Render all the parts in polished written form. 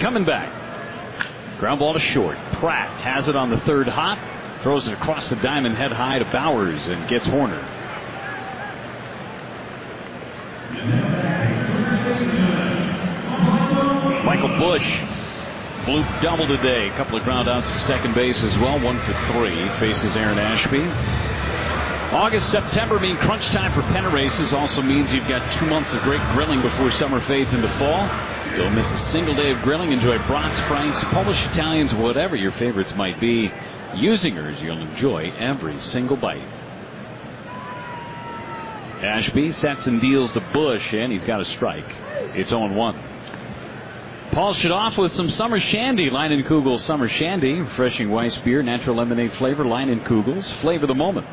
coming back. Ground ball to short. Pratt has it on the third hop. Throws it across the diamond head high to Bowers and gets Horner. Michael Bush, blue double today. A couple of ground outs to second base as well. 1 for 3. Faces Aaron Ashby. August, September mean crunch time for pennant races. Also means you've got 2 months of great grilling before summer fades into fall. Don't miss a single day of grilling. Enjoy brats, franks, Polish Italians, whatever your favorites might be. Usingers, you'll enjoy every single bite. Ashby sets and deals to Bush, and he's got a strike. It's 0-1. Paul Shadoff with some Summer Shandy. Leinenkugel Summer Shandy. Refreshing Weiss beer, natural lemonade flavor. Leinenkugel's flavor the moment.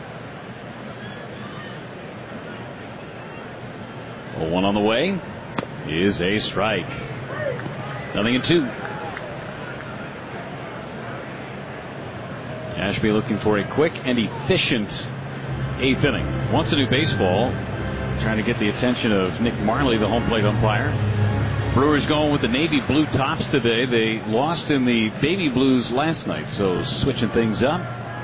0-1 on the way is a strike. 0-2. Ashby looking for a quick and efficient 8th inning. Wants to do baseball. Trying to get the attention of Nick Marley, the home plate umpire. Brewers going with the navy blue tops today. They lost in the baby blues last night, so switching things up.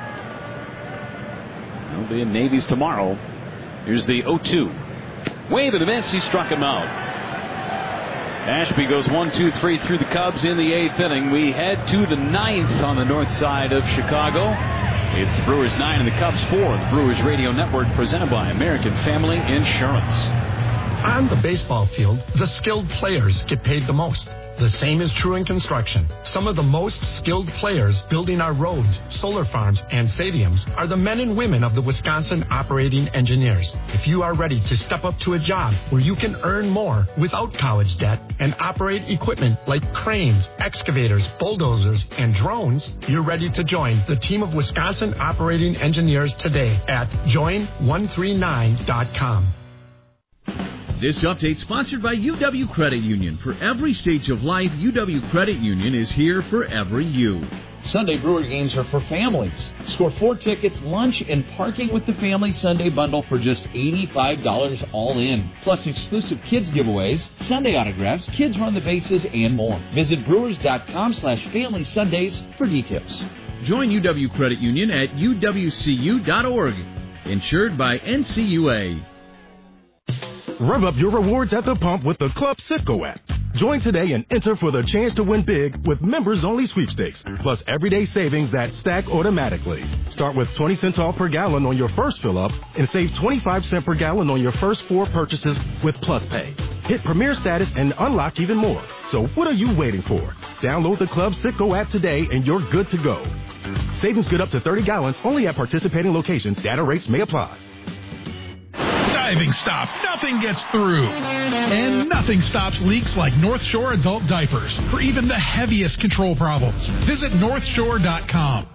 They'll be in navies tomorrow. Here's the 0-2. Wave and a miss. He struck him out. Ashby goes 1-2-3 through the Cubs in the 8th inning. We head to the 9th on the north side of Chicago. It's the Brewers 9 and the Cubs 4 on the Brewers Radio Network, presented by American Family Insurance. On the baseball field, the skilled players get paid the most. The same is true in construction. Some of the most skilled players building our roads, solar farms, and stadiums are the men and women of the Wisconsin Operating Engineers. If you are ready to step up to a job where you can earn more without college debt and operate equipment like cranes, excavators, bulldozers, and drones, you're ready to join the team of Wisconsin Operating Engineers today at join139.com. This update sponsored by UW Credit Union. For every stage of life, UW Credit Union is here for every you. Sunday Brewer games are for families. Score 4 tickets, lunch, and parking with the Family Sunday Bundle for just $85 all in. Plus exclusive kids giveaways, Sunday autographs, kids run the bases, and more. Visit brewers.com/Family Sundays for details. Join UW Credit Union at uwcu.org. Insured by NCUA. Rev up your rewards at the pump with the Club Citgo app. Join today and enter for the chance to win big with members-only sweepstakes, plus everyday savings that stack automatically. Start with 20 cents off per gallon on your first fill-up and save 25 cents per gallon on your first 4 purchases with Plus Pay. Hit Premier status and unlock even more. So what are you waiting for? Download the Club Citgo app today and you're good to go. Savings good up to 30 gallons only at participating locations. Data rates may apply. Diving stop. Nothing gets through. And nothing stops leaks like North Shore adult diapers for even the heaviest control problems. Visit northshore.com.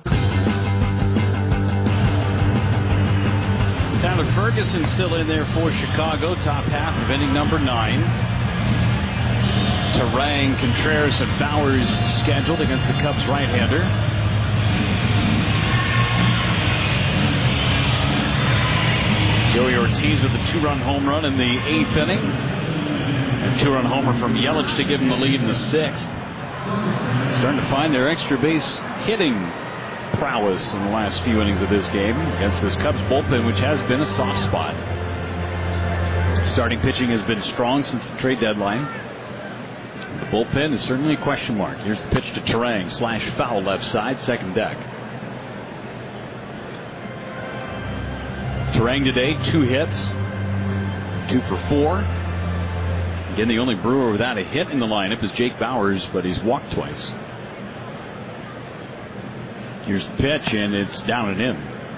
Tyler Ferguson still in there for Chicago. Top half of inning number 9. Terang, Contreras, and Bowers scheduled against the Cubs right-hander. Joey Ortiz with a 2-run home run in the 8th inning. A 2-run homer from Yelich to give him the lead in the 6th. Starting to find their extra base hitting prowess in the last few innings of this game against this Cubs bullpen, which has been a soft spot. Starting pitching has been strong since the trade deadline. The bullpen is certainly a question mark. Here's the pitch to Terang. Slash foul left side, second deck. Terang today, 2 hits, 2 for 4. Again, the only Brewer without a hit in the lineup is Jake Bowers, but he's walked twice. Here's the pitch, and it's down and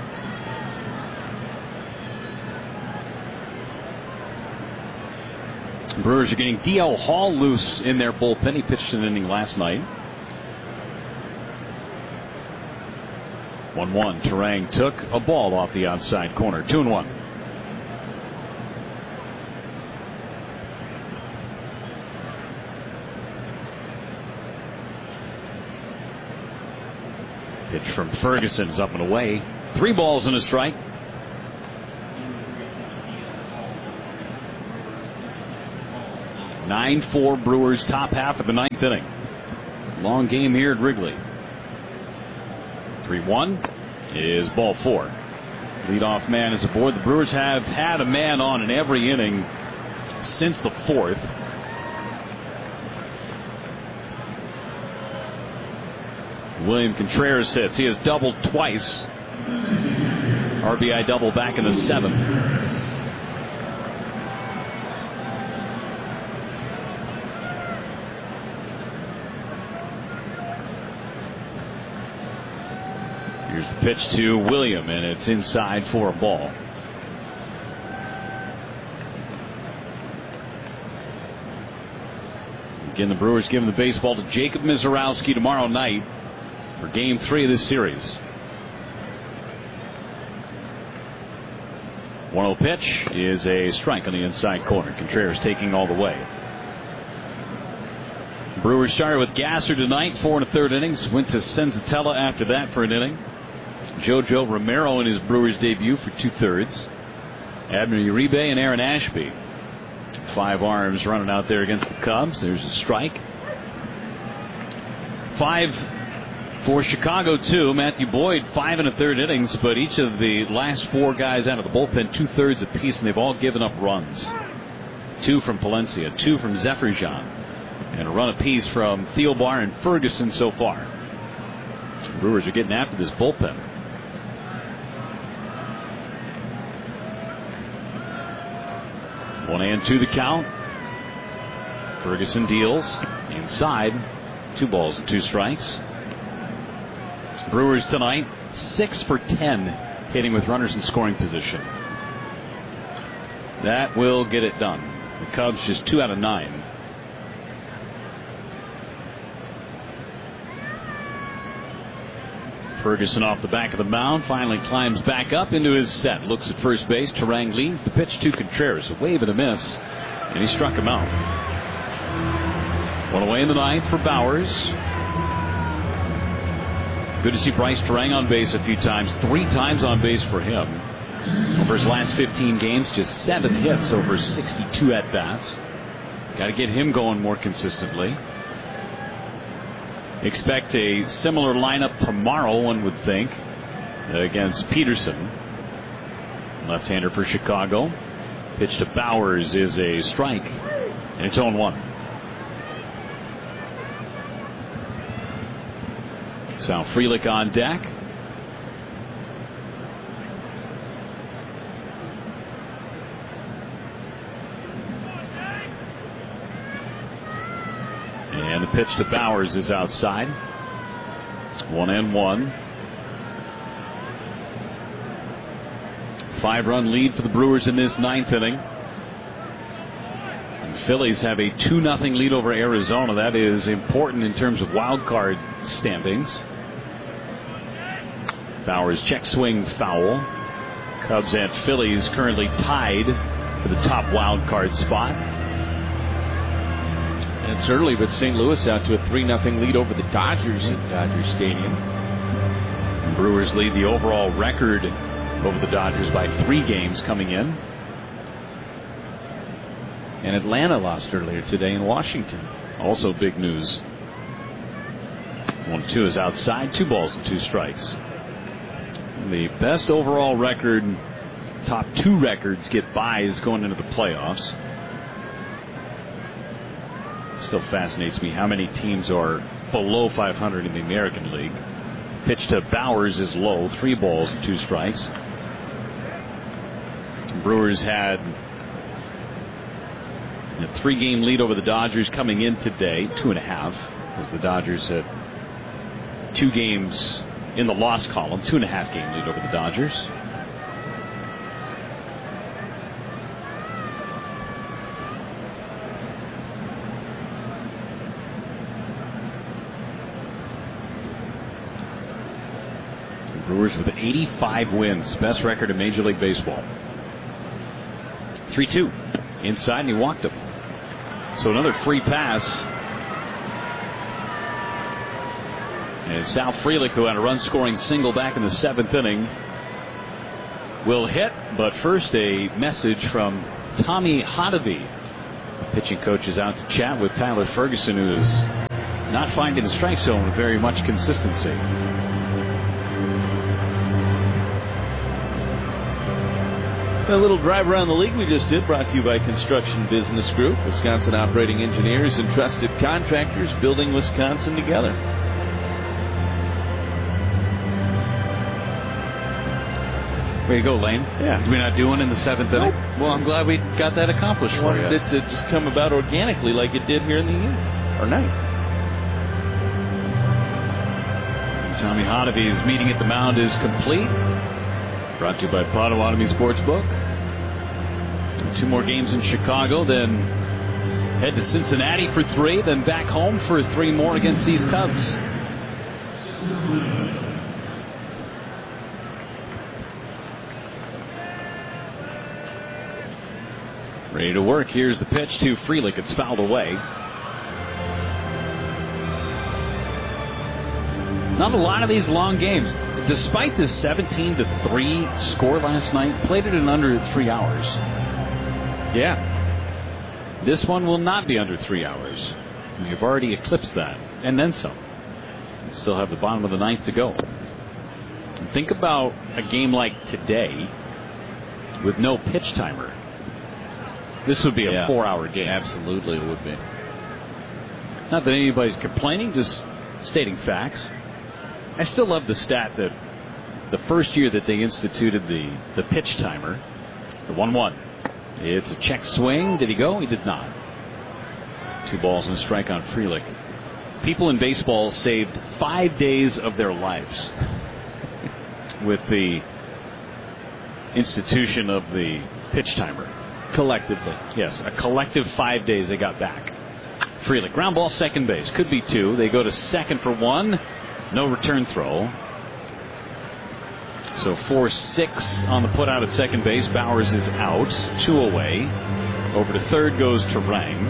in. Brewers are getting DL Hall loose in their bullpen. He pitched an inning last night. 1-1. Terang took a ball off the outside corner. 2-1. Pitch from Ferguson is up and away. 3 balls and a strike. (9-4) Brewers, top half of the 9th inning. long game here at Wrigley. 3-1 is ball 4. Leadoff man is aboard. The Brewers have had a man on in every inning since the 4th. William Contreras hits. He has doubled twice. RBI double back in the 7th. Here's the pitch to William, and it's inside for a ball. Again, the Brewers giving the baseball to Jacob Misiorowski tomorrow night for Game 3 of this series. 1-0 pitch is a strike on the inside corner. Contreras taking all the way. Brewers started with Gasser tonight, 4 1/3 innings. Went to Senzatella after that for an inning. Jojo Romero in his Brewers debut for 2/3. Abner Uribe and Aaron Ashby. 5 arms running out there against the Cubs. There's a strike. 5 for Chicago, too. Matthew Boyd, 5 1/3 innings, but each of the last 4 guys out of the bullpen 2/3 apiece, and they've all given up runs. 2 from Palencia, 2 from Zephyr-John, and a run apiece from Thielbar and Ferguson so far. The Brewers are getting after this bullpen. 1-2 the count. Ferguson deals inside. 2 balls and 2 strikes. Brewers tonight 6 for 10 hitting with runners in scoring position. That will get it done. The Cubs just 2 out of 9. Ferguson off the back of the mound, finally climbs back up into his set. Looks at first base. Turang leads the pitch to Contreras. A wave and a miss, and he struck him out. 1 away in the 9th for Bowers. Good to see Bryce Turang on base a few times. 3 times on base for him. Over his last 15 games, just 7 hits over 62 at-bats. Got to get him going more consistently. Expect a similar lineup tomorrow, one would think, against Peterson. Left-hander for Chicago. Pitch to Bowers is a strike, and it's 0-1. Sal Frelick on deck. And the pitch to Bowers is outside. 1-1. 5-run lead for the Brewers in this 9th inning. The Phillies have a 2-0 lead over Arizona. That is important in terms of wild card standings. Bowers check swing foul. Cubs and Phillies currently tied for the top wild card spot. And it's early, but St. Louis out to a 3-0 lead over the Dodgers at Dodger Stadium. The Brewers lead the overall record over the Dodgers by 3 games coming in. And Atlanta lost earlier today in Washington. Also big news. 1-2 is outside. 2 balls and 2 strikes. The best overall record, top 2 records get byes going into the playoffs. Still fascinates me how many teams are below 500 in the American League. Pitch to Bowers is low. 3 balls and 2 strikes. The Brewers had a 3-game lead over the Dodgers coming in today. 2.5, as the Dodgers had 2 games in the loss column. 2.5 game lead over the Dodgers. The Brewers with 85 wins, best record in Major League Baseball. 3-2 inside, and he walked him. So another free pass. And Sal Frelick, who had a run-scoring single back in the 7th inning, will hit. But first, a message from Tommy Hotovy. The pitching coach is out to chat with Tyler Ferguson, who is not finding the strike zone with very much consistency. A little drive around the league we just did, brought to you by Construction Business Group, Wisconsin operating engineers and trusted contractors building Wisconsin together. There you go, Lane. Yeah. Did we not do one in the 7th inning? Well, I'm glad we got that accomplished for you. Wanted it to just come about organically like it did here in the 8th or 9th. Tommy Honavy's meeting at the mound is complete. Brought to you by Potawatomi Sportsbook. 2 more games in Chicago, then head to Cincinnati for 3, then back home for 3 more against these Cubs. Ready to work. Here's the pitch to Frelick. It's fouled away. Not a lot of these long games. Despite the 17-3 score last night, played it in under 3 hours. Yeah. This one will not be under 3 hours. We've already eclipsed that. And then some. We still have the bottom of the 9th to go. And think about a game like today with no pitch timer. This would be a 4-hour game. Absolutely, it would be. Not that anybody's complaining, just stating facts. I still love the stat that the first year that they instituted the pitch timer, the 1-1, it's a check swing. Did he go? He did not. 2 balls and a strike on Frelick. People in baseball saved 5 days of their lives with the institution of the pitch timer. Collectively. Yes, a collective 5 days they got back. Frelick, ground ball, second base. Could be 2. They go to second for 1. No return throw. So 4-6 on the put out at second base. Bowers is out. 2 away. Over to third goes Turang.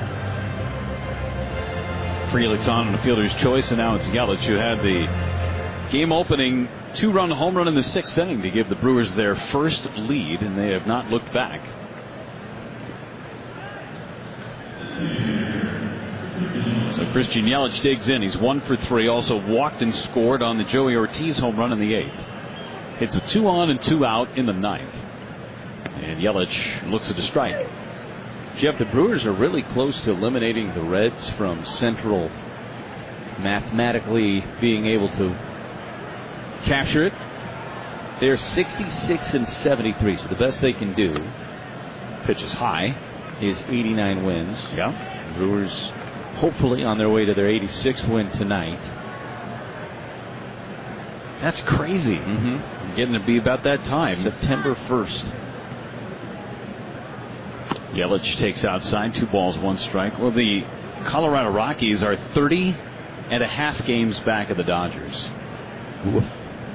Frelick's on the fielder's choice, and now it's Yelich, who had the game-opening 2-run home run in the 6th inning to give the Brewers their first lead, and they have not looked back. So Christian Yelich digs in. He's 1 for 3. Also walked and scored on the Joey Ortiz home run in the 8th. It's a 2-on and 2-out in the 9th. And Yelich looks at a strike. Jeff, the Brewers are really close to eliminating the Reds from Central, mathematically being able to capture it. They're 66-73, so the best they can do, pitch is high, is 89 wins. Yeah. The Brewers hopefully on their way to their 86th win tonight. That's crazy. Mm-hmm. Getting to be about that time. September 1st. Yelich takes outside. 2 balls, 1 strike. Well, the Colorado Rockies are 30.5 games back of the Dodgers. Oof.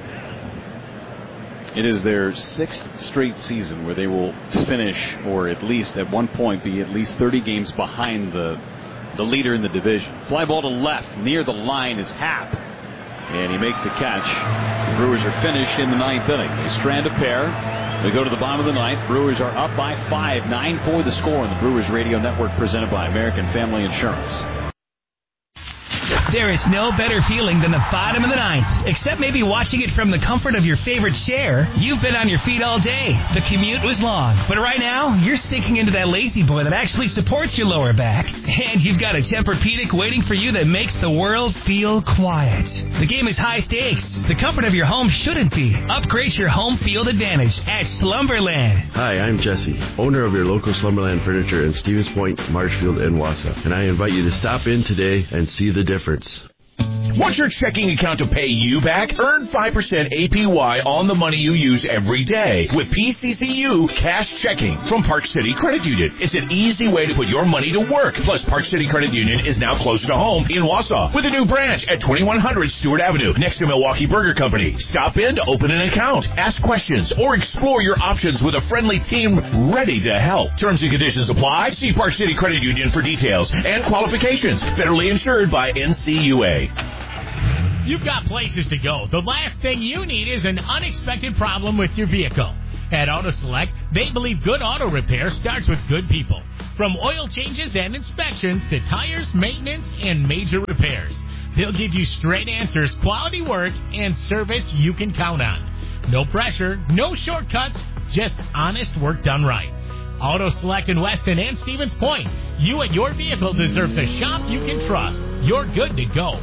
It is their 6th straight season where they will finish, or at least at one point be at least 30 games behind the leader in the division. Fly ball to left, near the line is Happ. And he makes the catch. The Brewers are finished in the 9th inning. They strand a pair. We go to the bottom of the 9th. Brewers are up by 5. 9-4 the score on the Brewers Radio Network, presented by American Family Insurance. There is no better feeling than the bottom of the 9th, except maybe watching it from the comfort of your favorite chair. You've been on your feet all day. The commute was long, but right now, you're sinking into that lazy boy that actually supports your lower back. And you've got a Tempur-Pedic waiting for you that makes the world feel quiet. The game is high stakes. The comfort of your home shouldn't be. Upgrade your home field advantage at Slumberland. Hi, I'm Jesse, owner of your local Slumberland Furniture in Stevens Point, Marshfield, and Wausau. And I invite you to stop in today and see the difference. Want your checking account to pay you back? Earn 5% APY on the money you use every day with PCCU Cash Checking from Park City Credit Union. It's an easy way to put your money to work. Plus, Park City Credit Union is now closer to home in Wausau with a new branch at 2100 Stewart Avenue next to Milwaukee Burger Company. Stop in to open an account, ask questions, or explore your options with a friendly team ready to help. Terms and conditions apply. See Park City Credit Union for details and qualifications. Federally insured by NCUA. You've got places to go. The last thing you need is an unexpected problem with your vehicle. At Auto Select, they believe good auto repair starts with good people. From oil changes and inspections to tires, maintenance, and major repairs, they'll give you straight answers, quality work, and service you can count on. No pressure, no shortcuts, just honest work done right. Auto Select in Weston and Stevens Point. You and your vehicle deserves a shop you can trust. You're good to go.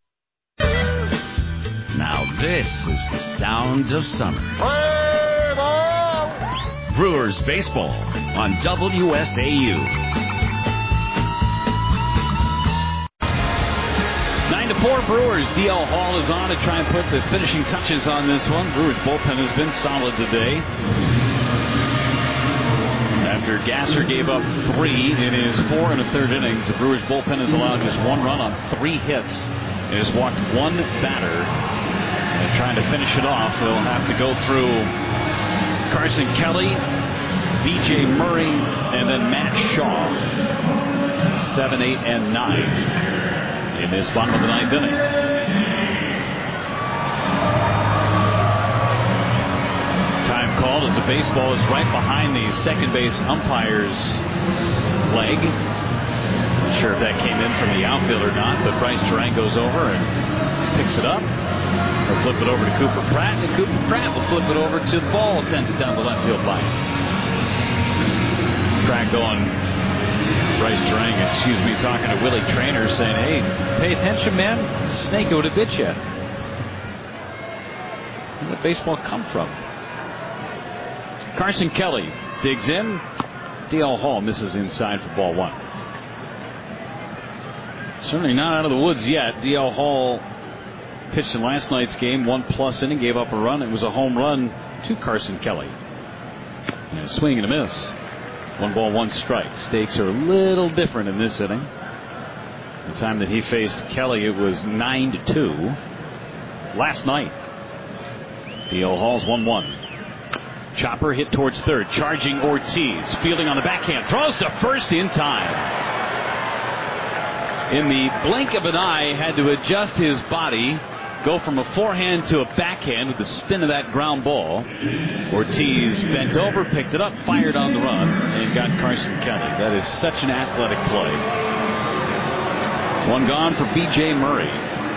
Now this is the sound of summer. Brewers baseball on WSAU. 9-4 Brewers. DL Hall is on to try and put the finishing touches on this one. Brewers bullpen has been solid today. After Gasser gave up 3 in his 4 1/3 innings, the Brewers bullpen has allowed just 1 run on 3 hits. It has walked 1 batter. And trying to finish it off, they'll have to go through Carson Kelly, B.J. Murray, and then Matt Shaw. 7, 8, and 9 in this bottom of the 9th inning. Time called as the baseball is right behind the second base umpire's leg. Not sure if that came in from the outfield or not, but Bryce Terang goes over and picks it up. He'll flip it over to Cooper Pratt, and Cooper Pratt will flip it over to the ball attended down the left field line. Pratt going, Bryce Terang, talking to Willie Traynor, saying, hey, pay attention, man. Snake would have bit you. Where did baseball come from? Carson Kelly digs in. D.L. Hall misses inside for ball 1. Certainly not out of the woods yet. D.L. Hall pitched in last night's game, 1+ inning, gave up a run. It was a home run to Carson Kelly. And a swing and a miss. 1 ball, 1 strike. Stakes are a little different in this inning. The time that he faced Kelly, it was 9-2. Last night, D.L. Hall's 1-1. Chopper hit towards third. Charging Ortiz. Fielding on the backhand. Throws to first in time. In the blink of an eye, had to adjust his body. Go from a forehand to a backhand with the spin of that ground ball. Ortiz bent over, picked it up, fired on the run, and got Carson Kelly. That is such an athletic play. 1 gone for B.J. Murray.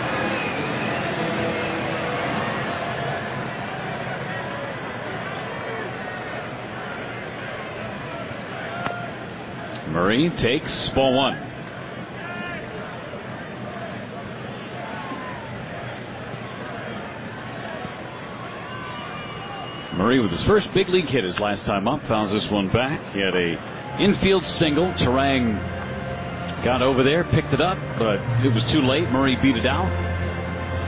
Murray takes ball 1. Murray with his first big league hit his last time up, fouls this one back. He had a infield single. Terang got over there, picked it up, but it was too late. Murray beat it out.